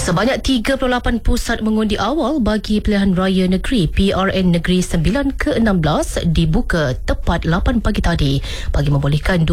Sebanyak 38 pusat mengundi awal bagi pilihan raya negeri PRN Negeri 9 ke-16 dibuka tepat 8 pagi tadi bagi membolehkan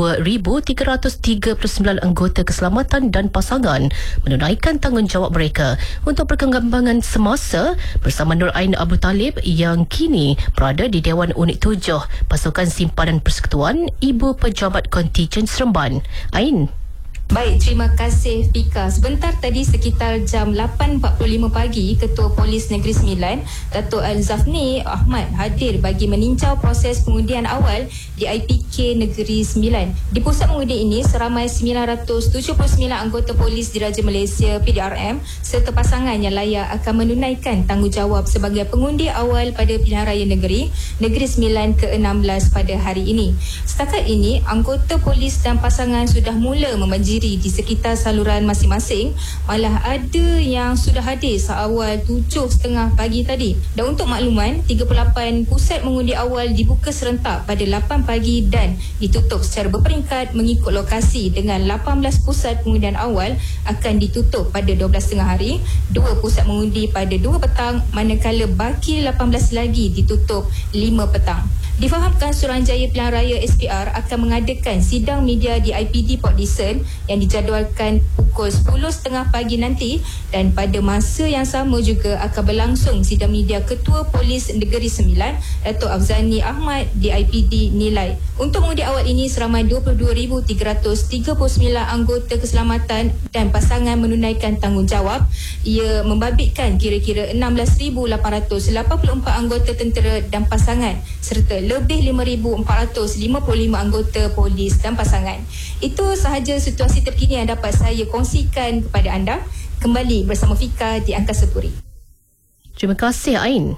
22,339 anggota keselamatan dan pasangan menunaikan tanggungjawab mereka untuk perkembangan semasa bersama Nur Ain Abu Talib yang kini berada di Dewan Unit 7 Pasukan Simpanan Persekutuan Ibu Pejabat Kontijen Seremban. Ain. Baik, terima kasih Fika. Sebentar tadi sekitar jam 8.45 pagi, Ketua Polis Negeri Sembilan, Datuk Al-Zafni Ahmad hadir bagi meninjau proses pengundian awal di IPK Negeri Sembilan. Di pusat mengundi ini, seramai 979 anggota polis Diraja Malaysia PDRM serta pasangan yang layak akan menunaikan tanggungjawab sebagai pengundi awal pada pilihan raya negeri Sembilan ke-16 pada hari ini. Setakat ini, anggota polis dan pasangan sudah mula membanjiri di sekitar saluran masing-masing, malah ada yang sudah hadir seawal 7.30 pagi tadi. Dan untuk makluman, 38 pusat mengundi awal dibuka serentak pada 8 pagi dan ditutup secara berperingkat mengikut lokasi, dengan 18 pusat pengundian awal akan ditutup pada 12.30 hari, 2 pusat mengundi pada 2 petang, manakala baki 18 lagi ditutup 5 petang. Difahamkan Suruhanjaya Pilihan Raya SPR akan mengadakan sidang media di IPD Port Dickson yang dijadualkan pukul 10.30 pagi nanti, dan pada masa yang sama juga akan berlangsung sidang media Ketua Polis Negeri Sembilan Datuk Afzani Ahmad di IPD Nilai. Untuk mengundi awal ini, seramai 22,339 anggota keselamatan dan pasangan menunaikan tanggungjawab. Ia membabitkan kira-kira 16,884 anggota tentera dan pasangan serta lebih 5,455 anggota polis dan pasangan. Itu sahaja situasi terkini yang dapat saya kongsikan kepada anda. Kembali bersama Fika di Angkasa Puri. Terima kasih Ain.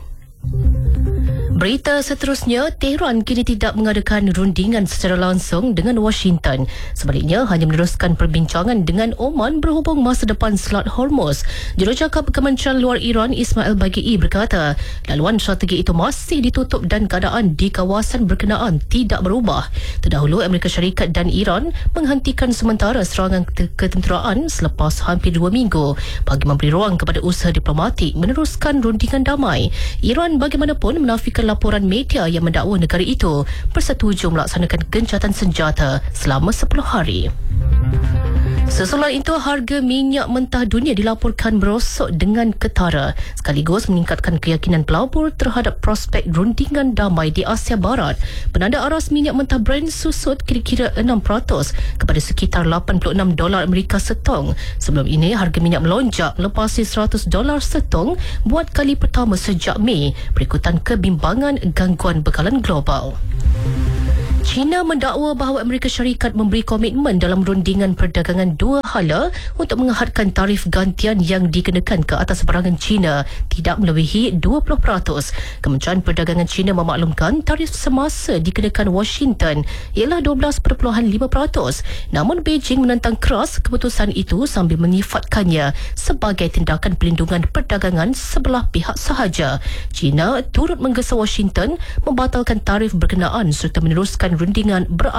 Berita seterusnya, Tehran kini tidak mengadakan rundingan secara langsung dengan Washington. Sebaliknya, hanya meneruskan perbincangan dengan Oman berhubung masa depan Selat Hormuz. Jurucakap Kementerian Luar Iran Ismail Baghei berkata, laluan strategi itu masih ditutup dan keadaan di kawasan berkenaan tidak berubah. Terdahulu, Amerika Syarikat dan Iran menghentikan sementara serangan ketenteraan selepas hampir 2 minggu bagi memberi ruang kepada usaha diplomatik meneruskan rundingan damai. Iran bagaimanapun menafikan laporan media yang mendakwa negara itu bersetuju melaksanakan gencatan senjata selama 10 hari. Sesudah itu, harga minyak mentah dunia dilaporkan merosot dengan ketara, sekaligus meningkatkan keyakinan pelabur terhadap prospek rundingan damai di Asia Barat. Penanda aras minyak mentah Brent susut kira-kira 6% kepada sekitar $86 Amerika setong. Sebelum ini, harga minyak melonjak melepasi $100 setong buat kali pertama sejak Mei, berikutan kebimbangan gangguan bekalan global. China mendakwa bahawa Amerika Syarikat memberi komitmen dalam rundingan perdagangan dua hala untuk menghadkan tarif gantian yang dikenakan ke atas barangan China tidak melebihi 20%. Kementerian Perdagangan China memaklumkan tarif semasa dikenakan Washington ialah 12.5%. Namun Beijing menentang keras keputusan itu sambil menyifatkannya sebagai tindakan pelindungan perdagangan sebelah pihak sahaja. China turut menggesa Washington membatalkan tarif berkenaan serta meneruskan rundingan